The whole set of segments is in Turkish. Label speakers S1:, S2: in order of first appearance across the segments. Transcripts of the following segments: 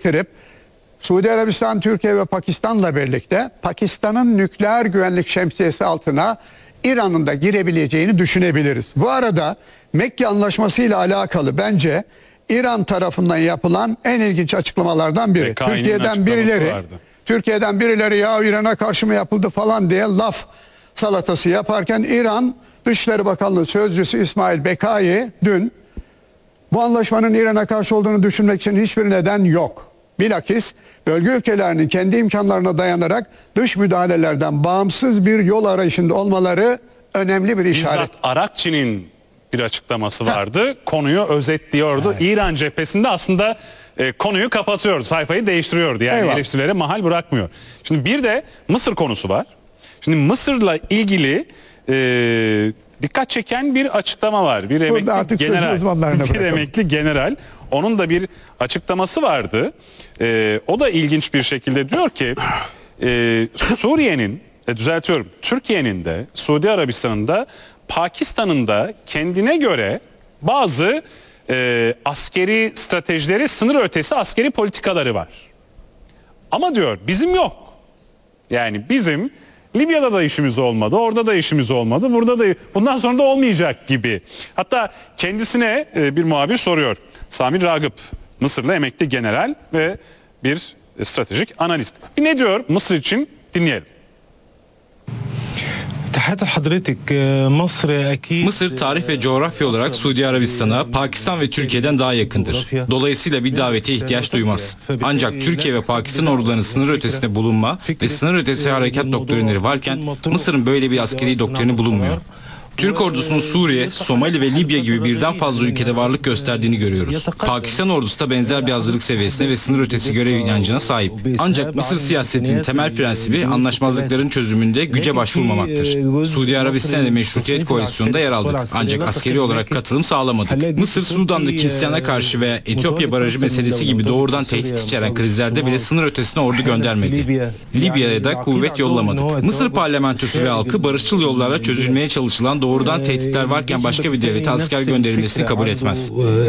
S1: getirip Suudi Arabistan, Türkiye ve Pakistan'la birlikte Pakistan'ın nükleer güvenlik şemsiyesi altına İran'ın da girebileceğini düşünebiliriz. Bu arada Mekke Anlaşması ile alakalı bence İran tarafından yapılan en ilginç açıklamalardan biri. Türkiye'den birileri ya İran'a karşı mı yapıldı falan diye laf salatası yaparken İran Dışişleri Bakanlığı Sözcüsü İsmail Bekai dün bu anlaşmanın İran'a karşı olduğunu düşünmek için hiçbir neden yok. Bilakis bölge ülkelerinin kendi imkanlarına dayanarak dış müdahalelerden bağımsız bir yol arayışında olmaları önemli bir işaret.
S2: Bizzat Arakçı'nın bir açıklaması vardı. Konuyu özetliyordu. Evet. İran cephesinde aslında konuyu kapatıyordu. Sayfayı değiştiriyordu. Yani eleştirilere mahal bırakmıyor. Şimdi bir de Mısır konusu var. Şimdi Mısır'la ilgili dikkat çeken bir açıklama var. Bir emekli general. Onun da bir açıklaması vardı. O da ilginç bir şekilde diyor ki Suriye'nin düzeltiyorum, Türkiye'nin de Suudi Arabistan'ın da Pakistan'ın da kendine göre bazı askeri stratejileri, sınır ötesi askeri politikaları var. Ama diyor bizim yok. Yani bizim Libya'da da işimiz olmadı, orada da işimiz olmadı, burada da bundan sonra da olmayacak gibi. Hatta kendisine bir muhabir soruyor. Samir Ragıp, Mısırlı emekli general ve bir stratejik analist. Ne diyor Mısır için dinleyelim.
S3: Mısır tarih ve coğrafya olarak Suudi Arabistan'a, Pakistan ve Türkiye'den daha yakındır. Dolayısıyla bir davete ihtiyaç duymaz. Ancak Türkiye ve Pakistan ordularının sınır ötesinde bulunma ve sınır ötesi harekat doktrinleri varken Mısır'ın böyle bir askeri doktrini bulunmuyor. Türk ordusunun Suriye, Somali ve Libya gibi birden fazla ülkede varlık gösterdiğini görüyoruz. Pakistan ordusu da benzer bir hazırlık seviyesine ve sınır ötesi görev inancına sahip. Ancak Mısır siyasetinin temel prensibi anlaşmazlıkların çözümünde güce başvurmamaktır. Suudi Arabistan ile Meşrutiyet Koalisyonu'nda yer aldık. Ancak askeri olarak katılım sağlamadık. Mısır, Sudan'daki isyana karşı veya Etiyopya barajı meselesi gibi doğrudan tehdit içeren krizlerde bile sınır ötesine ordu göndermedi. Libya'ya da kuvvet yollamadık. Mısır parlamentosu ve halkı barışçıl yollarla çözülmeye çalışılan doğrudan tehditler varken başka bir devlete asker gönderilmesini kabul etmez.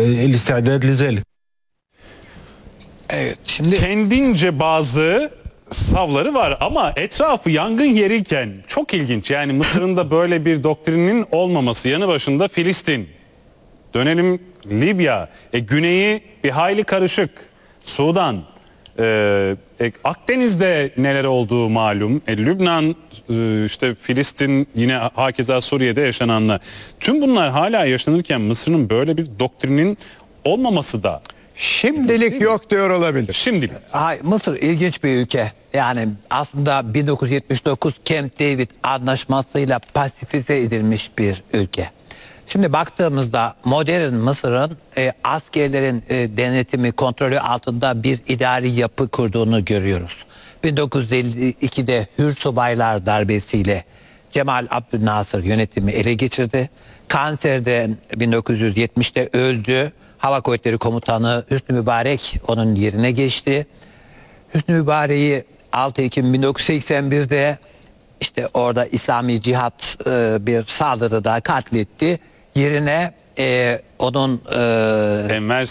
S2: Evet, şimdi kendince bazı savları var ama etrafı yangın yeriyken çok ilginç. Yani Mısır'ın da böyle bir doktrinin olmaması, yanı başında Filistin. Dönelim Libya, güneyi bir hayli karışık. Sudan, Akdeniz'de neler olduğu malum. Lübnan, işte Filistin, yine hakeza Suriye'de yaşananlar. Tüm bunlar hala yaşanırken Mısır'ın böyle bir doktrinin olmaması da
S1: şimdilik yok diyor olabilir.
S2: Şimdilik.
S4: Mısır ilginç bir ülke. Yani aslında 1979 Camp David anlaşmasıyla pasifize edilmiş bir ülke. Şimdi baktığımızda modern Mısır'ın askerlerin denetimi, kontrolü altında bir idari yapı kurduğunu görüyoruz. 1952'de Hür Subaylar darbesiyle Cemal Abdülnasır yönetimi ele geçirdi. Kanserden 1970'te öldü. Hava Kuvvetleri Komutanı Hüsnü Mübarek onun yerine geçti. Hüsnü Mübarek'i 6 Ekim 1981'de işte orada İslami Cihat bir saldırıda katletti. Yerine onun
S2: Enver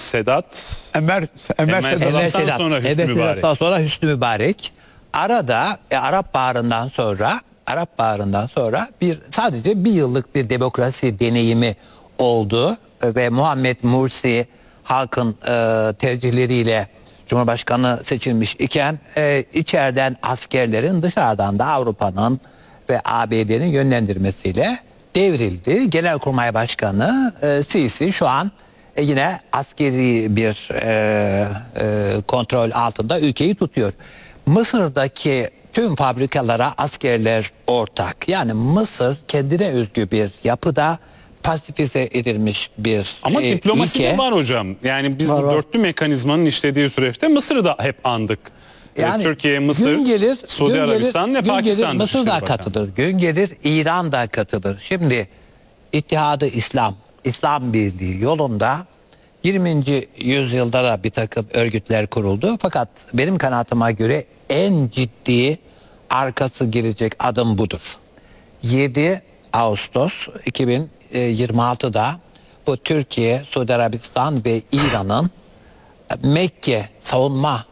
S2: Sedat'tan
S4: sonra Hüsnü Mübarek. Arada Arap Baharı'ndan sonra sadece bir yıllık bir demokrasi deneyimi oldu ve Muhammed Mursi halkın tercihleriyle Cumhurbaşkanı seçilmiş iken içeriden askerlerin, dışarıdan da Avrupa'nın ve ABD'nin yönlendirmesiyle devrildi. Genelkurmay Başkanı Sisi şu an yine askeri bir kontrol altında ülkeyi tutuyor. Mısır'daki tüm fabrikalara askerler ortak. Yani Mısır kendine özgü bir yapıda pasifize edilmiş bir
S2: ama diplomasi
S4: ülke.
S2: de var hocam. Yani biz dörtlü mekanizmanın işlediği süreçte Mısır'ı da hep andık. Yani Türkiye, Mısır, Suudi Arabistan ve Pakistan.
S4: Mısır da katılır. Gün gelir İran da katılır. Şimdi İttihadı İslam Birliği yolunda 20. yüzyılda da bir takım örgütler kuruldu. Fakat benim kanaatime göre en ciddi arkası girecek adım budur. 7 Ağustos 2026'da bu Türkiye, Suudi Arabistan ve İran'ın Mekke savunma